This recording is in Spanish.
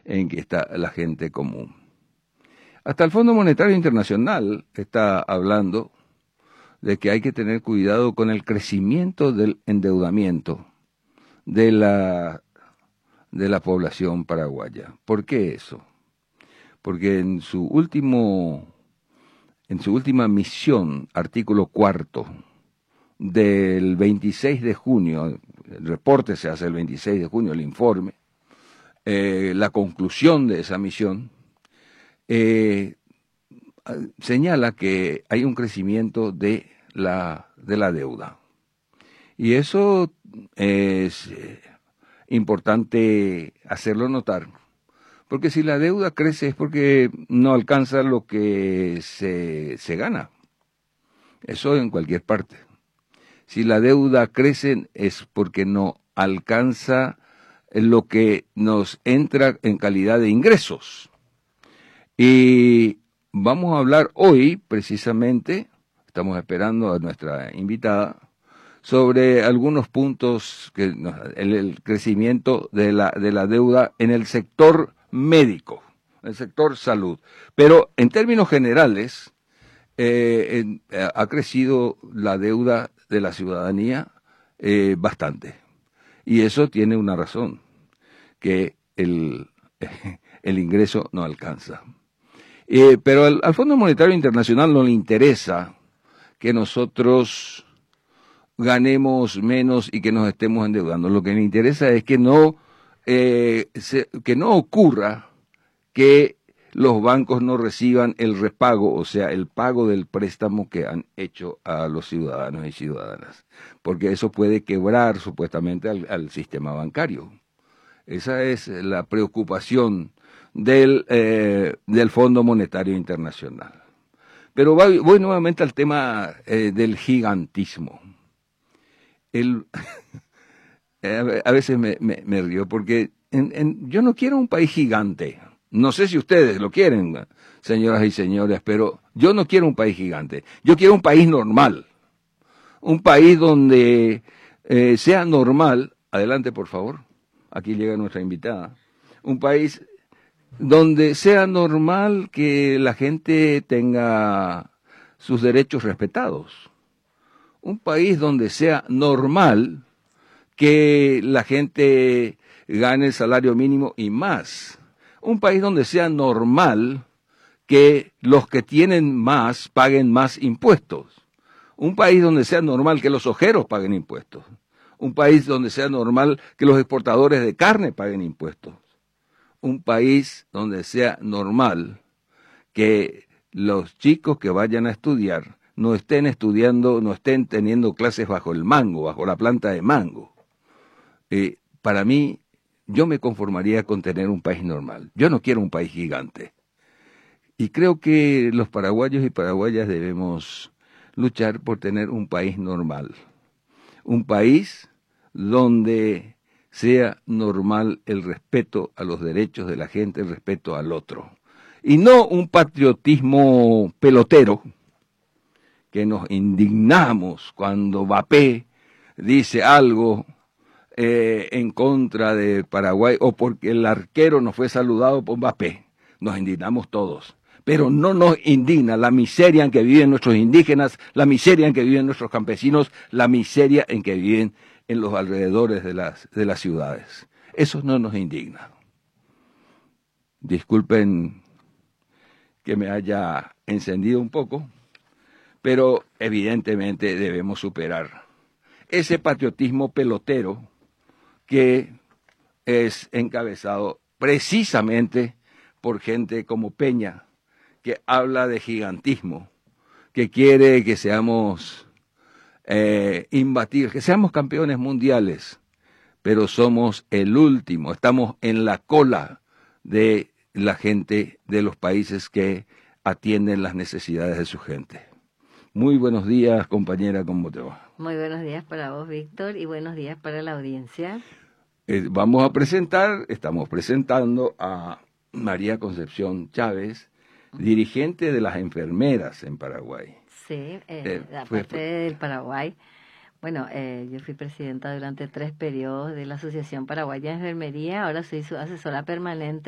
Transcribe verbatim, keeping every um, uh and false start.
en que está la gente común. Hasta el Fondo Monetario Internacional está hablando de que hay que tener cuidado con el crecimiento del endeudamiento de la, de la población paraguaya. ¿Por qué eso? Porque en su último, en su última misión, artículo cuarto, del veintiséis de junio, el reporte se hace el veintiséis de junio, el informe, eh, la conclusión de esa misión, eh, señala que hay un crecimiento de la, de la deuda. Y eso es importante hacerlo notar, porque si la deuda crece es porque no alcanza lo que se, se gana. Eso en cualquier parte. Si la deuda crece es porque no alcanza lo que nos entra en calidad de ingresos. Y vamos a hablar hoy, precisamente, estamos esperando a nuestra invitada, sobre algunos puntos, que el, el crecimiento de la, de la deuda en el sector médico, en el sector salud. Pero en términos generales, eh, en, ha crecido la deuda de la ciudadanía eh, bastante. Y eso tiene una razón, que el, el ingreso no alcanza. Eh, pero al, al Fondo Monetario Internacional no le interesa que nosotros ganemos menos y que nos estemos endeudando. Lo que le interesa es que no, eh, se, que no ocurra que los bancos no reciban el repago, o sea, el pago del préstamo que han hecho a los ciudadanos y ciudadanas, porque eso puede quebrar supuestamente al, al sistema bancario. Esa es la preocupación del, eh, del Fondo Monetario Internacional. Pero voy, voy nuevamente al tema eh, del gigantismo. El, a veces me, me, me río porque en, en, yo no quiero un país gigante. No sé si ustedes lo quieren, señoras y señores, pero yo no quiero un país gigante. Yo quiero un país normal. Un país donde eh, sea normal. Adelante, por favor. Aquí llega nuestra invitada. Un país donde sea normal que la gente tenga sus derechos respetados. Un país donde sea normal que la gente gane el salario mínimo y más. Un país donde sea normal que los que tienen más paguen más impuestos. Un país donde sea normal que los ojeros paguen impuestos. Un país donde sea normal que los exportadores de carne paguen impuestos. Un país donde sea normal que los chicos que vayan a estudiar no estén estudiando, no estén teniendo clases bajo el mango, bajo la planta de mango. Eh, para mí, yo me conformaría con tener un país normal. Yo no quiero un país gigante. Y creo que los paraguayos y paraguayas debemos luchar por tener un país normal. Un país donde sea normal el respeto a los derechos de la gente, el respeto al otro. Y no un patriotismo pelotero, que nos indignamos cuando Mbappé dice algo eh, en contra de Paraguay o porque el arquero no fue saludado por Mbappé. Nos indignamos todos. Pero no nos indigna la miseria en que viven nuestros indígenas, la miseria en que viven nuestros campesinos, la miseria en que viven en los alrededores de las, de las ciudades. Eso no nos indigna. Disculpen que me haya encendido un poco, pero evidentemente debemos superar ese patriotismo pelotero que es encabezado precisamente por gente como Peña, que habla de gigantismo, que quiere que seamos eh, imbatibles, que seamos campeones mundiales, pero somos el último, estamos en la cola de la gente de los países que atienden las necesidades de su gente. Muy buenos días, compañera, ¿cómo te va? Muy buenos días para vos, Víctor, y buenos días para la audiencia. Eh, vamos a presentar, estamos presentando a María Concepción Chávez, dirigente de las enfermeras en Paraguay. Sí, eh, Eh, aparte fue- fue- del Paraguay. Bueno, eh, yo fui presidenta durante tres periodos de la Asociación Paraguaya de Enfermería, ahora soy su asesora permanente.